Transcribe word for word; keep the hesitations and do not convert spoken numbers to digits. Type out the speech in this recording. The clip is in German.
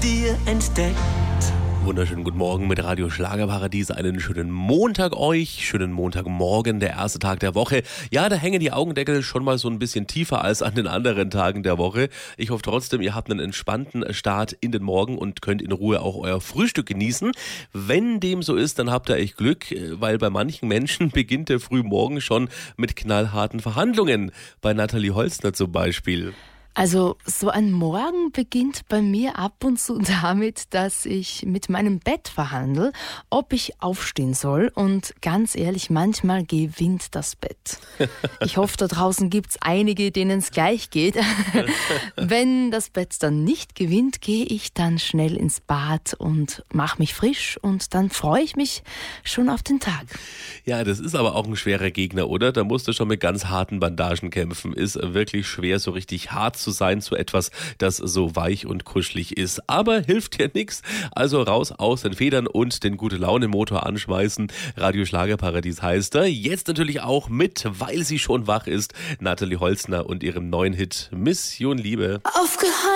dir entdeckt. Wunderschönen guten Morgen mit Radio Schlagerparadies. Einen schönen Montag euch, schönen Montagmorgen, der erste Tag der Woche. Ja, da hängen die Augendeckel schon mal so ein bisschen tiefer als an den anderen Tagen der Woche. Ich hoffe trotzdem, ihr habt einen entspannten Start in den Morgen und könnt in Ruhe auch euer Frühstück genießen. Wenn dem so ist, dann habt ihr echt Glück, weil bei manchen Menschen beginnt der Frühmorgen schon mit knallharten Verhandlungen. Bei Nathalie Holzner zum Beispiel. Also so ein Morgen beginnt bei mir ab und zu damit, dass ich mit meinem Bett verhandle, ob ich aufstehen soll. Und ganz ehrlich, manchmal gewinnt das Bett. Ich hoffe, da draußen gibt's einige, denen es gleich geht. Wenn das Bett dann nicht gewinnt, gehe ich dann schnell ins Bad und mache mich frisch. Und dann freue ich mich schon auf den Tag. Ja, das ist aber auch ein schwerer Gegner, oder? Da musst du schon mit ganz harten Bandagen kämpfen. Ist wirklich schwer, so richtig hart zu sein zu etwas, das so weich und kuschelig ist. Aber hilft dir nichts. Also raus aus den Federn und den Gute-Laune-Motor anschmeißen. Radio Schlagerparadies heißt er. Jetzt natürlich auch mit, weil sie schon wach ist, Nathalie Holzner und ihrem neuen Hit Mission Liebe. Aufgehalten.